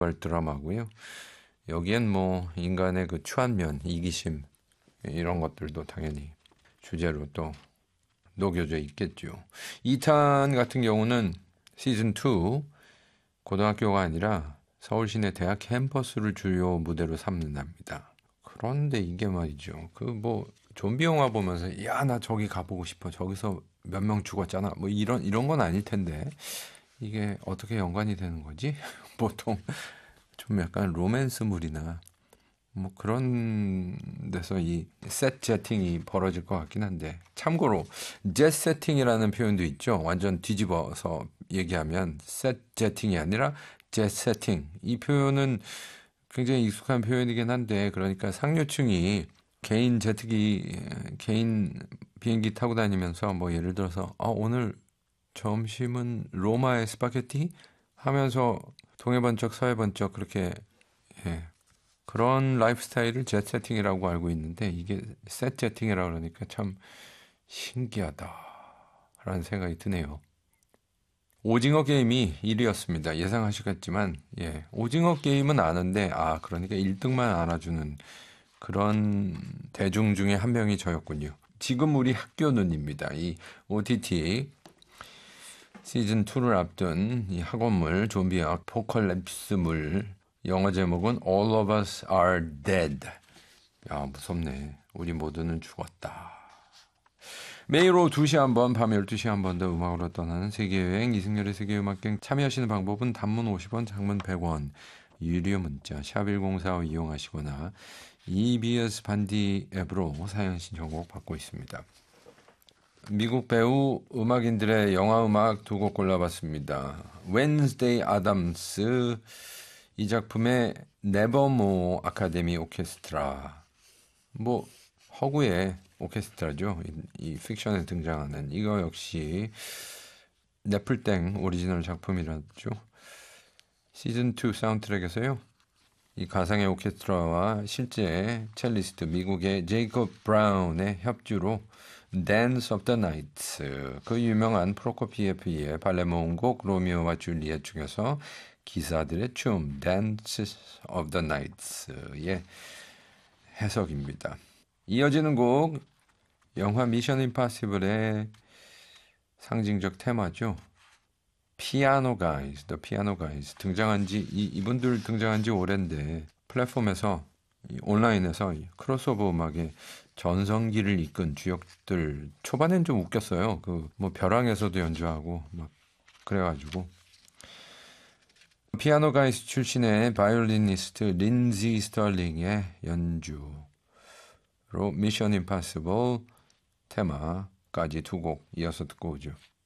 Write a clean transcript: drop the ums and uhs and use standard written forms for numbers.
드라마고요. 여기엔 뭐 인간의 그 추한 면, 이기심 이런 것들도 당연히 주제로 또 녹여져 있겠죠. 2탄 같은 경우는 시즌 2 고등학교가 아니라 서울 시내 대학 캠퍼스를 주요 무대로 삼는답니다. 그런데 이게 말이죠. 그 뭐 좀비 영화 보면서 야, 나 저기 가보고 싶어. 저기서 몇 명 죽었잖아. 뭐 이런 건 아닐 텐데 이게 어떻게 연관이 되는 거지? 보통 좀 약간 로맨스물이나 뭐 그런 데서 이 셋 세팅이 벌어질 것 같긴 한데 참고로 젯 세팅이라는 표현도 있죠. 완전 뒤집어서 얘기하면 셋 세팅이 아니라 젯 세팅. 이 표현은 굉장히 익숙한 표현이긴 한데 그러니까 상류층이 개인 제트기 개인 비행기 타고 다니면서 뭐 예를 들어서 오늘 점심은 로마의 스파게티 하면서 동해 번쩍 서해 번쩍 그렇게 예, 그런 라이프 스타일을 젯 세팅이라고 알고 있는데 이게 셋 세팅이라고 그러니까 참 신기하다라는 생각이 드네요. 오징어 게임이 1위였습니다. 예상하시겠지만 예, 오징어 게임은 아는데 그러니까 1등만 알아주는 그런 대중 중에 한 명이 저였군요. 지금 우리 학교는입니다. 이 OTT 시즌 2를 앞둔 이 학원물 좀비 아포칼립스물 영어 제목은 All of Us Are Dead. 야, 무섭네. 우리 모두는 죽었다. 매일 오후 2시 한 번, 밤 12시 한 번 더 음악으로 떠나는 세계여행 이승열의 세계음악경 참여하시는 방법은 단문 50원, 장문 100원, 유료 문자 샵 1045 이용하시거나 EBS 반디 앱으로 사연 신청곡 받고 있습니다. 미국 배우 음악인들의 영화 음악 두 곡 골라봤습니다. Wednesday Addams 이 작품의 네버모 아카데미 오케스트라 뭐 허구의 오케스트라죠. 이 픽션에 등장하는 이거 역시 네플땡 오리지널 작품이라죠. 시즌2 사운드트랙에서요. 이 가상의 오케스트라와 실제 첼리스트 미국의 제이콥 브라운의 협주로 Dance of the Night 그 유명한 프로코피예프의 발레 모음곡 로미오와 줄리엣 중에서 기사들의 춤 Dance of the Night의 해석입니다. 이어지는 곡 영화 미션 임파서블의 상징적 테마죠. 피아노 가이즈, 더 피아노 가이즈 등장한 지 이분들 등장한 지 오랜데 플랫폼에서 온라인에서 크로스오버 음악의 전성기를 이끈 주역들 초반엔 좀 웃겼어요. 그 뭐 벼랑에서도 연주하고 막 그래가지고 피아노 가이즈 출신의 바이올리니스트 린지 스털링의 연주로 미션 임파서블 테마까지 두 곡 이어서 듣고 오죠.